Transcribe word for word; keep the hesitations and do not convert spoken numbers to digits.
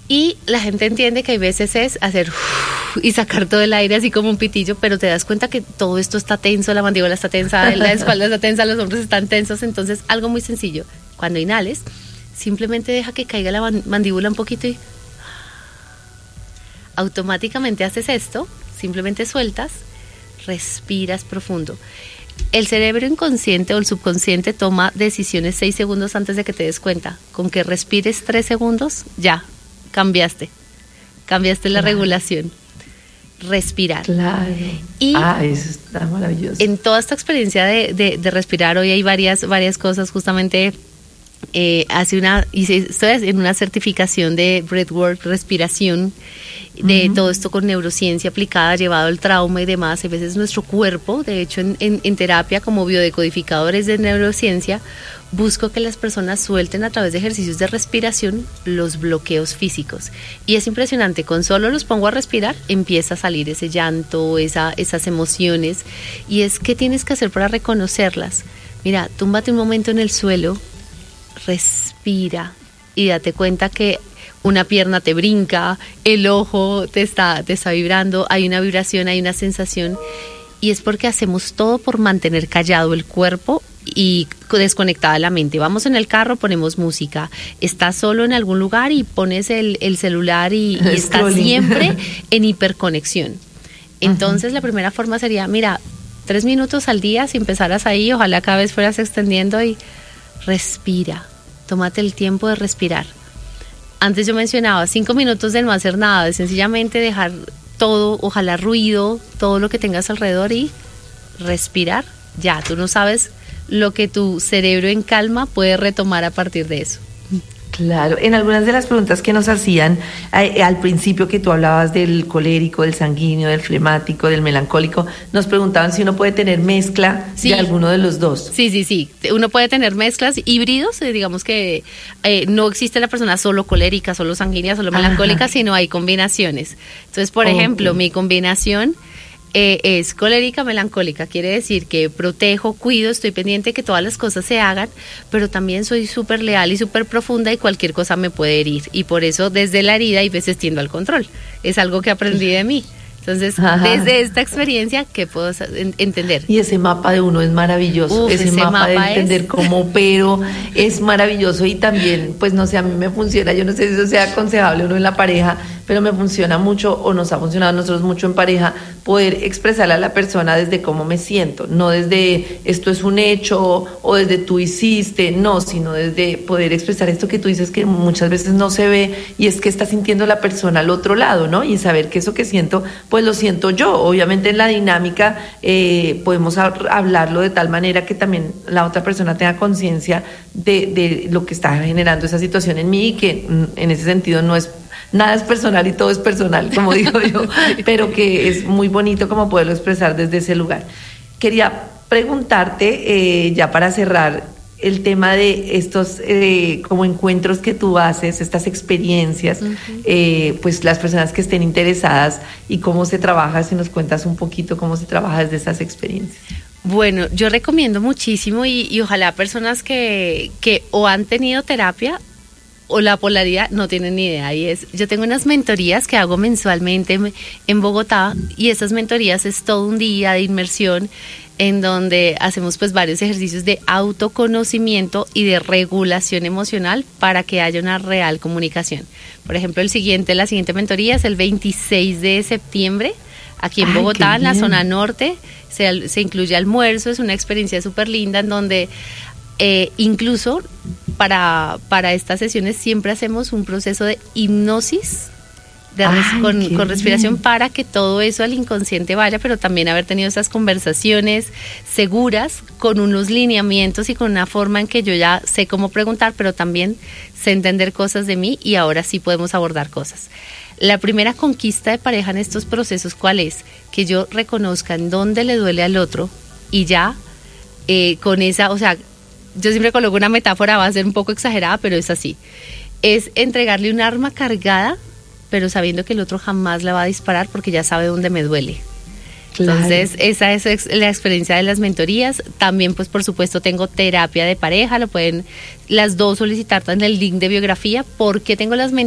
Y la gente entiende que hay veces es hacer uff, y sacar todo el aire así como un pitillo, pero te das cuenta que todo esto está tenso, la mandíbula está tensa, la espalda está tensa, los hombros están tensos. Entonces, algo muy sencillo. Cuando inhales, simplemente deja que caiga la mandíbula un poquito y automáticamente haces esto, simplemente sueltas, respiras profundo. El cerebro inconsciente o el subconsciente toma decisiones seis segundos antes de que te des cuenta. Con que respires tres segundos, ya, cambiaste. Cambiaste la claro. regulación. Respirar. Claro. Y ah, eso está maravilloso. En toda esta experiencia de, de, de respirar, hoy hay varias, varias cosas. Justamente eh, hace una, hice, estoy en una certificación de breathwork, respiración, de uh-huh. todo esto con neurociencia aplicada, llevado al trauma y demás. A veces nuestro cuerpo, de hecho en, en, en terapia como biodecodificadores de neurociencia, busco que las personas suelten a través de ejercicios de respiración los bloqueos físicos. Y es impresionante, con solo los pongo a respirar, empieza a salir ese llanto, esa, esas emociones. Y es, ¿qué tienes que hacer para reconocerlas? Mira, túmbate un momento en el suelo, respira y date cuenta que una pierna te brinca, el ojo te está, te está vibrando, hay una vibración, hay una sensación, y es porque hacemos todo por mantener callado el cuerpo y desconectada la mente. Vamos en el carro, ponemos música, estás solo en algún lugar y pones el, el celular y, y estás siempre en hiperconexión. Entonces uh-huh. la primera forma sería, mira, tres minutos al día, si empezaras ahí, ojalá cada vez fueras extendiendo y respira, tómate el tiempo de respirar. Antes yo mencionaba cinco minutos de no hacer nada, de sencillamente dejar todo, ojalá ruido, todo lo que tengas alrededor y respirar. Ya, tú no sabes lo que tu cerebro en calma puede retomar a partir de eso. Claro, en algunas de las preguntas que nos hacían eh, al principio, que tú hablabas del colérico, del sanguíneo, del flemático, del melancólico, nos preguntaban si uno puede tener mezcla sí. de alguno de los dos. Sí, sí, sí, uno puede tener mezclas híbridos, eh, digamos que eh, no existe la persona solo colérica, solo sanguínea, solo melancólica, Ajá. sino hay combinaciones. Entonces, por okay. ejemplo, mi combinación Eh, es colérica melancólica, quiere decir que protejo, cuido, estoy pendiente que todas las cosas se hagan, pero también soy súper leal y súper profunda y cualquier cosa me puede herir, y por eso desde la herida y veces tiendo al control, es algo que aprendí de mí. Entonces, Ajá. desde esta experiencia, ¿qué puedo entender? Y ese mapa de uno es maravilloso, Uf, ese, ese mapa, mapa de entender es... cómo, pero es maravilloso. Y también, pues no sé, a mí me funciona, yo no sé si eso sea aconsejable o no en la pareja, pero me funciona mucho, o nos ha funcionado a nosotros mucho en pareja, poder expresarle a la persona desde cómo me siento, no desde esto es un hecho o desde tú hiciste, no, sino desde poder expresar esto que tú dices que muchas veces no se ve, y es que está sintiendo la persona al otro lado, ¿no? Y saber que eso que siento, pues lo siento yo. Obviamente en la dinámica eh, podemos hablarlo de tal manera que también la otra persona tenga conciencia de, de lo que está generando esa situación en mí, y que en ese sentido no es nada es personal y todo es personal, como digo yo, pero que es muy bonito como poderlo expresar desde ese lugar. Quería preguntarte, eh, ya para cerrar, el tema de estos eh, como encuentros que tú haces, estas experiencias, uh-huh. eh, pues las personas que estén interesadas y cómo se trabaja, si nos cuentas un poquito cómo se trabaja desde esas experiencias. Bueno, yo recomiendo muchísimo y, y ojalá personas que, que o han tenido terapia o la polaridad no tienen ni idea, y es, yo tengo unas mentorías que hago mensualmente en Bogotá, y esas mentorías es todo un día de inmersión en donde hacemos pues varios ejercicios de autoconocimiento y de regulación emocional para que haya una real comunicación. Por ejemplo, el siguiente, la siguiente mentoría es el veintiséis de septiembre, aquí en Ay, Bogotá, en la zona norte, se, se incluye almuerzo, es una experiencia súper linda en donde eh, incluso para, para estas sesiones siempre hacemos un proceso de hipnosis de res, Ay, con, con respiración bien. Para que todo eso al inconsciente vaya, pero también haber tenido esas conversaciones seguras con unos lineamientos y con una forma en que yo ya sé cómo preguntar, pero también sé entender cosas de mí, y ahora sí podemos abordar cosas. La primera conquista de pareja en estos procesos, ¿cuál es? Que yo reconozca en dónde le duele al otro, y ya eh, con esa, o sea, yo siempre coloco una metáfora, va a ser un poco exagerada, pero es así. Es entregarle un arma cargada, pero sabiendo que el otro jamás la va a disparar porque ya sabe dónde me duele. Claro. Entonces, esa es la experiencia de las mentorías. También, pues, por supuesto, tengo terapia de pareja, lo pueden las dos solicitar en el link de biografía. ¿Por qué tengo las mentorías?